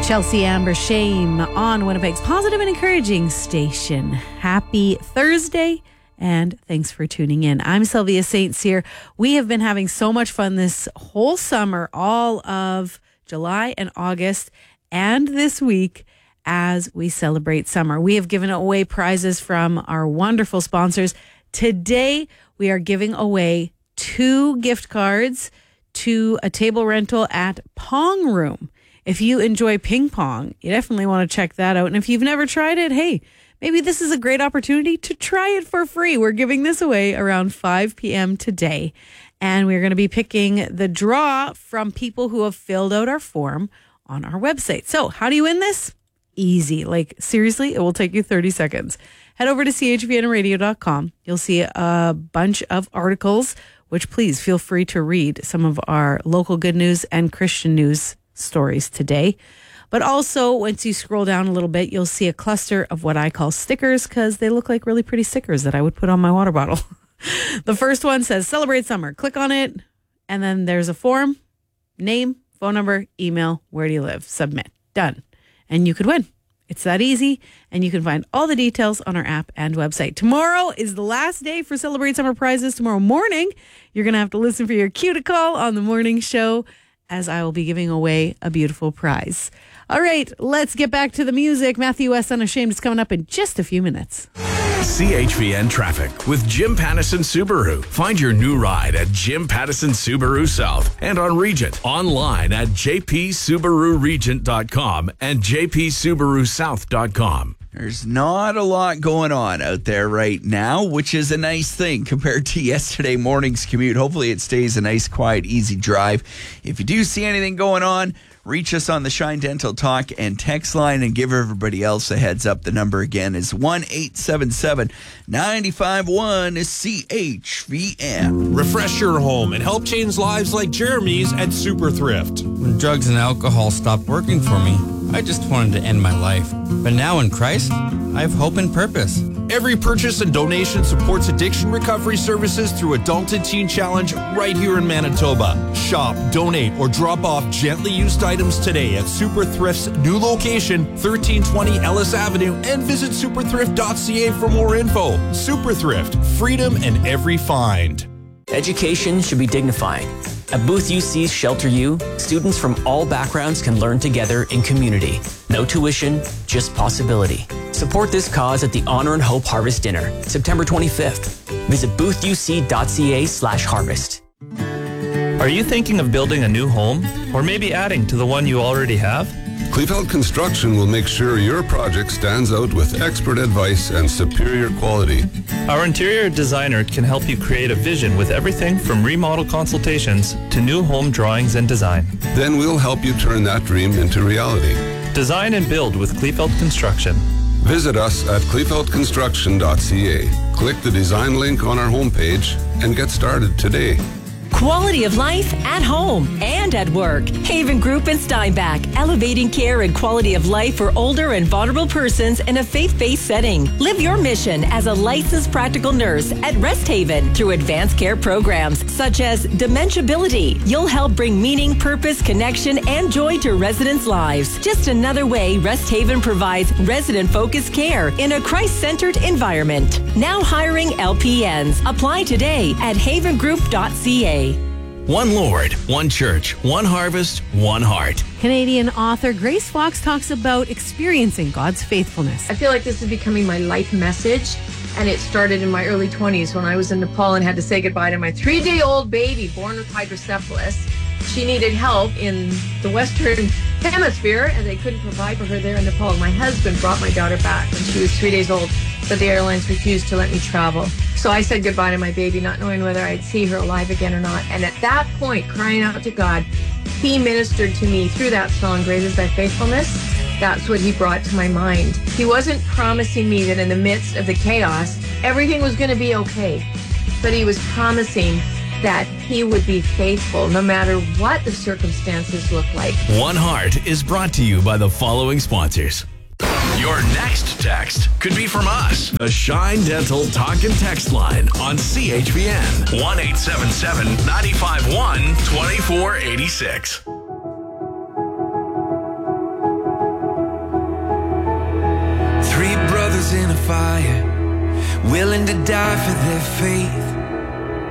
Chelsea Amber Shame on Winnipeg's positive and encouraging station. Happy Thursday, and thanks for tuning in. I'm Sylvia St. Cyr. We have been having so much fun this whole summer, all of July and August, and this week as we celebrate summer. We have given away prizes from our wonderful sponsors. Today, we are giving away 2 gift cards to a table rental at Pong Room. If you enjoy ping pong, you definitely want to check that out. And if you've never tried it, hey, maybe this is a great opportunity to try it for free. We're giving this away around 5 p.m. today. And we're going to be picking the draw from people who have filled out our form on our website. So how do you win this? Easy. Like, seriously, it will take you 30 seconds. Head over to chvnradio.com. You'll see a bunch of articles, which please feel free to read some of our local good news and Christian news stories today. But also, once you scroll down a little bit, you'll see a cluster of what I call stickers, because they look like really pretty stickers that I would put on my water bottle. The first one says Celebrate Summer. Click on it, and then there's a form, name, phone number, email, where do you live, submit, done. And you could win. It's that easy, and you can find all the details on our app and website. Tomorrow is the last day for Celebrate Summer prizes. Tomorrow morning, you're going to have to listen for your cue to call on the morning show, as I will be giving away a beautiful prize. All right, let's get back to the music. Matthew S. Unashamed is coming up in just a few minutes. CHVN Traffic with Jim Pattison Subaru. Find your new ride at Jim Pattison Subaru South and on Regent. Online at jpsubaruregent.com and jpsubarusouth.com. There's not a lot going on out there right now, which is a nice thing compared to yesterday morning's commute. Hopefully it stays a nice, quiet, easy drive. If you do see anything going on, reach us on the Shine Dental Talk and text line, and give everybody else a heads up. The number again is 1-877-951-CHVN. Refresh your home and help change lives like Jeremy's at Super Thrift. When drugs and alcohol stopped working for me, I just wanted to end my life. But now in Christ, I have hope and purpose. Every purchase and donation supports addiction recovery services through Adult and Teen Challenge right here in Manitoba. Shop, donate, or drop off gently used items today at Super Thrift's new location, 1320 Ellis Avenue, and visit superthrift.ca for more info. Super Thrift, freedom in every find. Education should be dignified. At Booth UC's Shelter U, students from all backgrounds can learn together in community. No tuition, just possibility. Support this cause at the Honor and Hope Harvest Dinner, September 25th. Visit boothuc.ca/harvest. Are you thinking of building a new home, or maybe adding to the one you already have? Kleefeld Construction will make sure your project stands out with expert advice and superior quality. Our interior designer can help you create a vision with everything from remodel consultations to new home drawings and design. Then we'll help you turn that dream into reality. Design and build with Kleefeld Construction. Visit us at kleefeldconstruction.ca. Click the design link on our homepage and get started today. Quality of life at home and at work. Haven Group in Steinbach, elevating care and quality of life for older and vulnerable persons in a faith-based setting. Live your mission as a licensed practical nurse at Rest Haven through advanced care programs such as Dementiability. You'll help bring meaning, purpose, connection, and joy to residents' lives. Just another way Rest Haven provides resident-focused care in a Christ-centered environment. Now hiring LPNs. Apply today at havengroup.ca. One Lord, one church, one harvest, one heart. Canadian author Grace Fox talks about experiencing God's faithfulness. I feel like this is becoming my life message, and it started in my early 20s when I was in Nepal and had to say goodbye to my 3-day-old baby born with hydrocephalus. She needed help in the Western Hemisphere, and they couldn't provide for her there in Nepal. My husband brought my daughter back when she was 3 days old, but the airlines refused to let me travel. So I said goodbye to my baby, not knowing whether I'd see her alive again or not. And at that point, crying out to God, He ministered to me through that song, Great is Thy Faithfulness. That's what He brought to my mind. He wasn't promising me that in the midst of the chaos, everything was going to be okay. But He was promising that He would be faithful no matter what the circumstances look like. One Heart is brought to you by the following sponsors. Your next text could be from us. The Shine Dental Talk and Text line on CHVN. 1-877-951-2486. in a fire, willing to die for their faith.